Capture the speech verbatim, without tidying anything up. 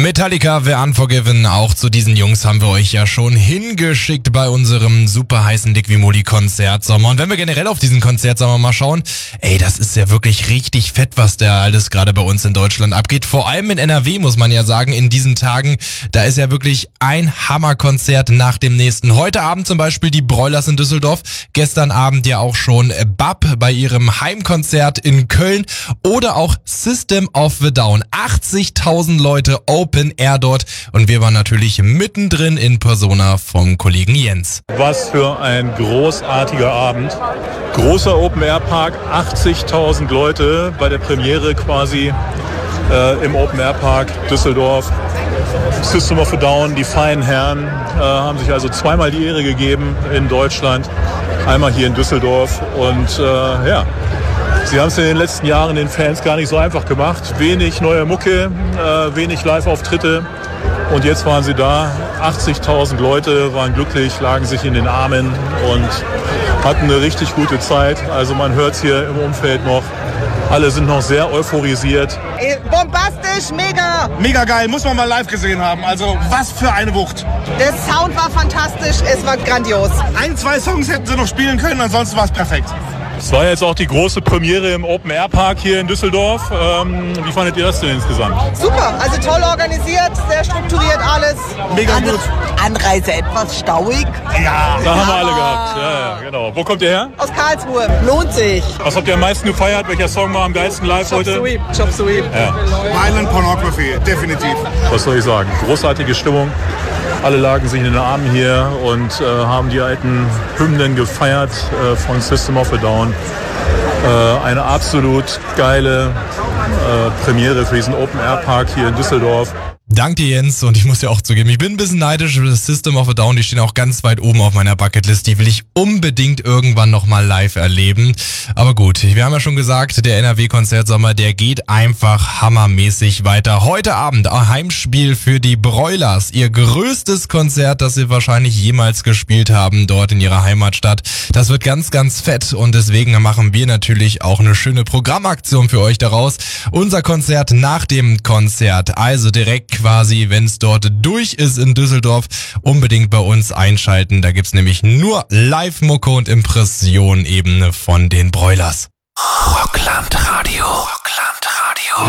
Metallica, The Unforgiven, auch zu diesen Jungs haben wir euch ja schon hingeschickt bei unserem super heißen Dick wie Moli Konzertsommer. Und wenn wir generell auf diesen Konzertsommer mal schauen, ey, das ist ja wirklich richtig fett, was da alles gerade bei uns in Deutschland abgeht. Vor allem in N R W muss man ja sagen, in diesen Tagen, da ist ja wirklich ein Hammerkonzert nach dem nächsten. Heute Abend zum Beispiel die Broilers in Düsseldorf, gestern Abend ja auch schon B A P bei ihrem Heimkonzert in Köln oder auch System of the Down. achtzigtausend Leute Open Air dort und wir waren natürlich mittendrin in Persona vom Kollegen Jens. Was für ein großartiger Abend. Großer Open Air Park, achtzigtausend Leute bei der Premiere quasi äh, im Open Air Park Düsseldorf. System of a Down, die feinen Herren, äh, haben sich also zweimal die Ehre gegeben in Deutschland. Einmal hier in Düsseldorf und äh, ja, sie haben es in den letzten Jahren den Fans gar nicht so einfach gemacht. Wenig neue Mucke, äh, wenig Live-Auftritte und jetzt waren sie da. achtzigtausend Leute waren glücklich, lagen sich in den Armen und hatten eine richtig gute Zeit. Also man hört es hier im Umfeld noch. Alle sind noch sehr euphorisiert. Bombastisch, mega! Mega geil, muss man mal live gesehen haben. Also was für eine Wucht. Der Sound war fantastisch, es war grandios. Ein, zwei Songs hätten sie noch spielen können, ansonsten war es perfekt. Es war jetzt auch die große Premiere im Open Air Park hier in Düsseldorf. Ähm, wie fandet ihr das denn insgesamt? Super, also toll organisiert, sehr strukturiert alles. Mega An- gut. Anreise etwas stauig. Ja, Da haben wir alle gehabt. Ja, ja, genau. Wo kommt ihr her? Aus Karlsruhe. Lohnt sich. Was habt ihr am meisten gefeiert? Welcher Song war am geilsten live heute? Sweep, Chop Sweep. Ja. Violent Pornography, definitiv. Was soll ich sagen? Großartige Stimmung. Alle lagen sich in den Armen hier und äh, haben die alten Hymnen gefeiert äh, von System of a Down. Äh, eine absolut geile äh, Premiere für diesen Open Air Park hier in Düsseldorf. Dank dir, Jens, und ich muss dir auch zugeben, ich bin ein bisschen neidisch über das System of a Down, die stehen auch ganz weit oben auf meiner Bucketlist, die will ich unbedingt irgendwann nochmal live erleben. Aber gut, wir haben ja schon gesagt, der N R W-Konzertsommer, der geht einfach hammermäßig weiter. Heute Abend ein Heimspiel für die Broilers, ihr größtes Konzert, das sie wahrscheinlich jemals gespielt haben, dort in ihrer Heimatstadt. Das wird ganz, ganz fett und deswegen machen wir natürlich auch eine schöne Programmaktion für euch daraus. Unser Konzert nach dem Konzert, also direkt quasi, wenn es dort durch ist in Düsseldorf, unbedingt bei uns einschalten. Da gibt's nämlich nur Live-Mucke und Impression eben von den Broilers. Rockland Radio. Rockland Radio.